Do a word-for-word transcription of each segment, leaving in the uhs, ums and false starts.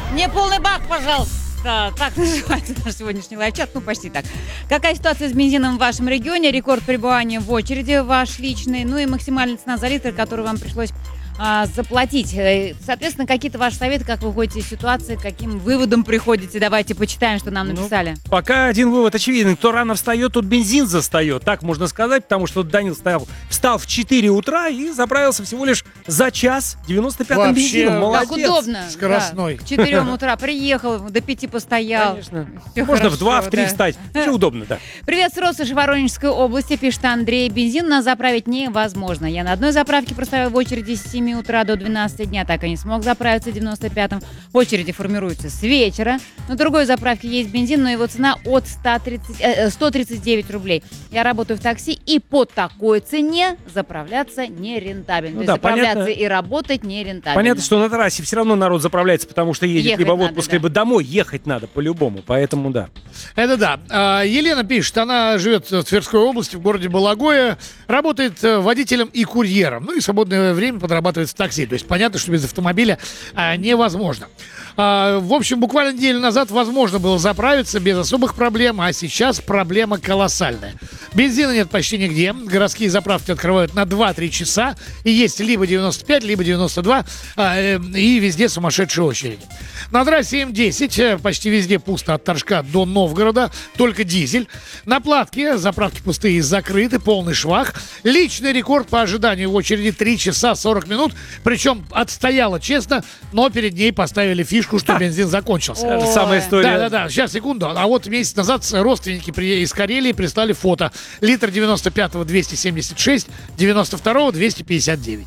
Мне полный бак, пожалуйста. Так называется наш сегодняшний лайфчат. Ну, почти так. Какая ситуация с бензином в вашем регионе? Рекорд пребывания в очереди ваш личный. Ну и максимальная цена за литр, которую вам пришлось а, заплатить. Соответственно, какие-то ваши советы, как вы выходите из ситуации, к каким выводам приходите? Давайте почитаем, что нам написали. Ну, пока один вывод очевиден. Кто рано встает, тот бензин застает. Так можно сказать, потому что Данил встал, встал в четыре утра и заправился всего лишь за час девяносто пятым бензином. Молодец. Как удобно. Скоростной. Да. В четыре утра приехал, до пяти постоял. Конечно. Всё Можно хорошо, в два, в три да. встать. Все удобно, да. Привет с Россоши Воронежской области, пишет Андрей. Бензин на заправить невозможно. Я на одной заправке простоял в очереди с семи утра до двенадцати дня, так и не смог заправиться в девяносто пятом. Очереди формируются с вечера. На другой заправке есть бензин, но его цена от ста тридцати девяти рублей. Я работаю в такси, и по такой цене заправляться нерентабельно. Ну То да, есть заправляться понятно. и работать нерентабельно. Понятно, что на трассе все равно народ заправляется, потому что едет Ехать либо в надо, отпуск, да. либо домой. Ехать надо по-любому, поэтому да. Это да. А, Елена пишет, она живет в Тверской области, в городе Балагое, работает э, водителем и курьером. Ну и в свободное время подрабатывает в такси. То есть понятно, что без автомобиля а, невозможно. А, в общем, буквально неделю назад возможно было заправиться без особых проблем, а сейчас проблема колоссальная. Бензина нет почти нигде. Городские заправки открывают на два-три часа. И есть либо девяносто пять, либо девяносто два. А, э, и везде сумасшедшие очереди. На трассе эм десять э, почти везде пусто от Торжка до Новгорода. Только дизель. На Платке заправки пустые и закрыты. Полный швах. Личный рекорд по ожиданию в очереди три часа сорок минут. Причем отстояла честно, но перед ней поставили фишку, что бензин закончился. Это самая история. Да-да-да, сейчас, секунду. А вот месяц назад родственники при- из Карелии прислали фото. Литр девяносто пятого двести семьдесят шесть, девяносто второго двести пятьдесят девять.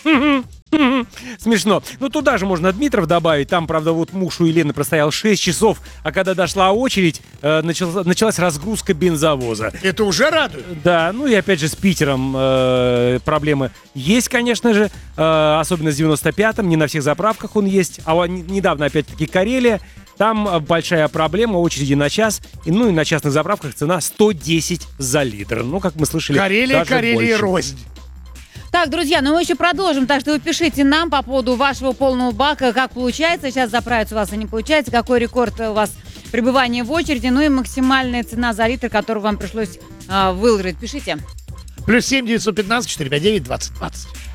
Смешно. Ну, туда же можно Дмитров добавить. Там, правда, вот муж у Елены простоял шесть часов, а когда дошла очередь, э, началась, началась разгрузка бензовоза. Это уже радует. Да, ну и опять же с Питером э, проблемы есть, конечно же, э, особенно с девяносто пятым, не на всех заправках он есть, а он, недавно опять-таки Карелия, там э, большая проблема, очереди на час, и, ну и на частных заправках цена сто десять за литр, ну как мы слышали, Карелия, даже Карелия, больше. рознь. Так, друзья, ну мы еще продолжим, так что вы пишите нам по поводу вашего полного бака, как получается, сейчас заправиться у вас и не получается, какой рекорд у вас пребывания в очереди, ну и максимальная цена за литр, которую вам пришлось а, выложить. Пишите. Плюс семь девятьсот пятнадцать четыреста пятьдесят девять двадцать двадцать.